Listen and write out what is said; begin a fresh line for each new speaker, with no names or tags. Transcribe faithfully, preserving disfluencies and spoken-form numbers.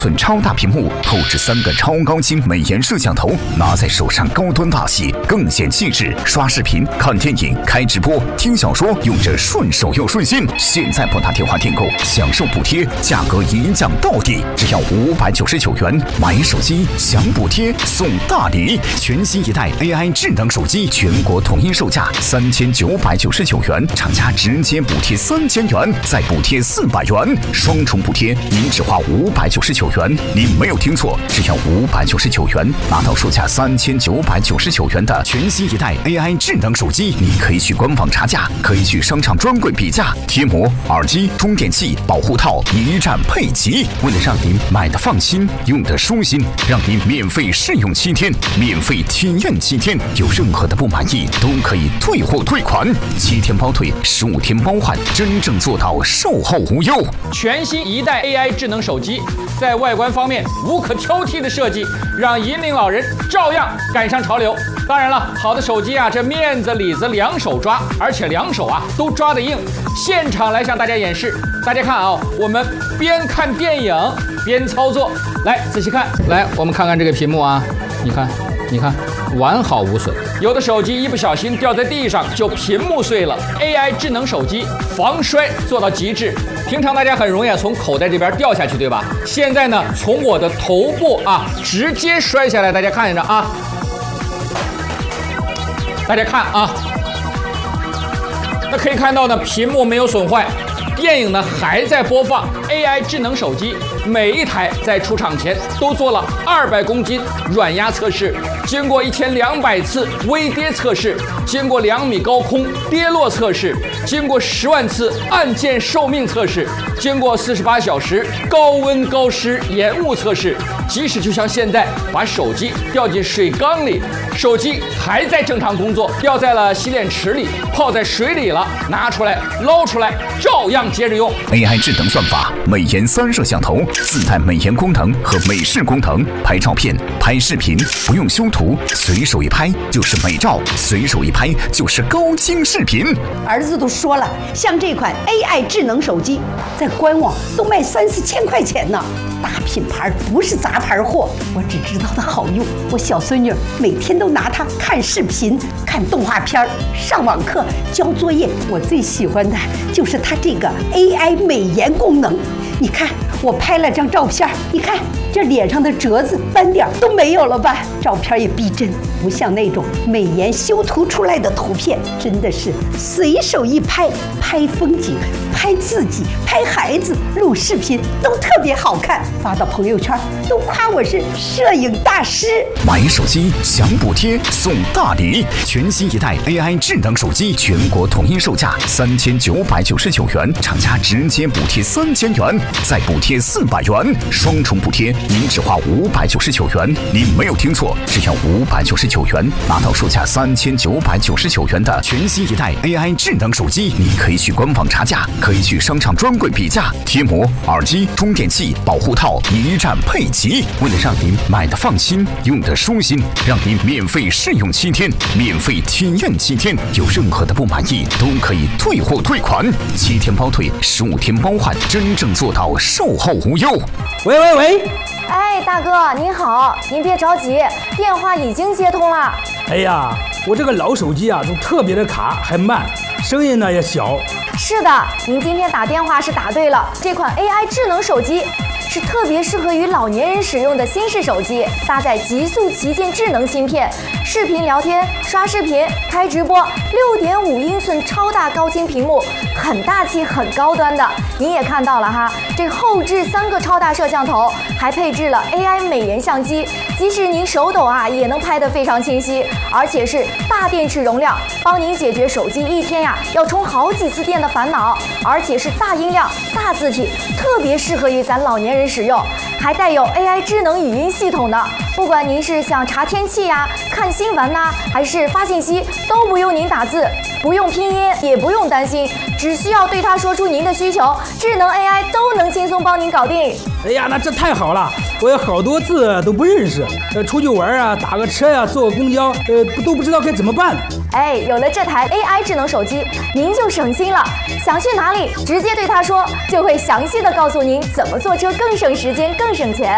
寸超大屏幕，后置三个超高清美颜摄像头，拿在手上高端大气，更显气质。刷视频、看电影、开直播、听小说，用着顺手又顺心。现在拨打电话订购，享受补贴，价格一降到底，只要五百九十九元。买手机享补贴送大礼，全新一代 A I 智能手机，全国统一售价三千九百九十九元，厂家直接补贴三千元，再补贴四百元，双重补贴，您只花五百九十九元。您没有听错，只要五百九十九元，拿到售价三千九百九十九元的全新一代 A I 智能手机。你可以去官网查价，可以去商场专柜比价，贴膜、耳机、充电器、保护套一站配齐。为了让您买的放心，用的舒心，让您免费试用七天，免费体验七天，有任何的不满意都可以退货退款，七天包退，十五天包换，真正做到售后无忧。
全新一代 A I 智能手机，在外观方面无可挑剔的设计，让银龄老人照样赶上潮流。当然了，好的手机啊，这面子里子两手抓，而且两手啊都抓得硬。现场来向大家演示，大家看啊，我们边看电影边操作，来仔细看，来我们看看这个屏幕啊，你看，你看，完好无损。有的手机一不小心掉在地上就屏幕碎了 ，A I 智能手机防摔做到极致。平常大家很容易啊从口袋这边掉下去，对吧？现在呢，从我的头部啊直接摔下来，大家看着啊，大家看啊，那可以看到呢，屏幕没有损坏。电影呢还在播放 ，A I 智能手机每一台在出厂前都做了二百公斤软压测试，经过一千两百次微跌测试，经过两米高空跌落测试，经过十万次按键寿命测试，经过四十八小时高温高湿延误测试，即使就像现在把手机掉进水缸里，手机还在正常工作，掉在了洗脸池里，泡在水里了，拿出来捞出来，照样接着用。
A I 智能算法，美颜三摄像头，自带美颜功能和美视功能，拍照片、拍视频不用修图，随手一拍就是美照，随手一拍就是高清视频。
儿子都说了，像这款 A I 智能手机，在官网都卖三四千块钱呢。大品牌不是杂牌货，我只知道它好用。我小孙女每天都拿它看视频、看动画片、上网课、交作业。我最喜欢的就是它这个 A I 美颜功能。你看，我拍了张照片，你看这脸上的褶子、斑点都没有了吧？照片也逼真，不像那种美颜修图出来的图片，真的是随手一拍，拍风景、拍自己、拍孩子、录视频都特别好看，发到朋友圈都夸我是摄影大师。
买手机享补贴送大礼，全新一代 A I 智能手机，全国统一售价三千九百九十九元，厂家直接补贴三千元，再补贴四百元，双重补贴，您只花五百九十九元。您没有听错，只要五百九十九元，拿到售价三千九百九十九元的全新一代 A I 智能手机。你可以去官网查价，可以去商场专柜比价，贴膜、耳机、充电器、保护套一站配齐。为了让您买的放心，用的舒心，让您免费试用七天，免费体验七天，有任何的不满意都可以退货退款，七天包退，十五天包换，真正做到售后无忧。
喂喂喂，
哎，大哥您好，您别着急，电话已经接通了。
哎呀，我这个老手机啊，就特别的卡，还慢，声音呢也小。
是的，您今天打电话是打对了，这款 A I 智能手机是特别适合于老年人使用的新式手机，搭载极速旗舰智能芯片，视频聊天、刷视频、开直播，六点五英寸超大高清屏幕，很大气、很高端的。您也看到了哈，这后置三个超大摄像头，还配置了 A I 美颜相机，即使您手抖啊，也能拍得非常清晰，而且是大电池容量，帮您解决手机一天呀要充好几次电的烦恼，而且是大音量、大字体，特别适合于咱老年人使用，还带有 A I 智能语音系统的。不管您是想查天气呀、看新闻呐、还是发信息，都不用您打字，不用拼音，也不用担心，只需要对它说出您的需求，智能 A I 都能轻松帮您搞定。
哎呀，那这太好了，我有好多字都不认识，呃，出去玩啊，打个车呀、坐个公交，呃，都不知道该怎么办。
哎，有了这台 A I 智能手机，您就省心了。想去哪里，直接对它说，就会详细的告诉您怎么坐车更省时间、更省钱。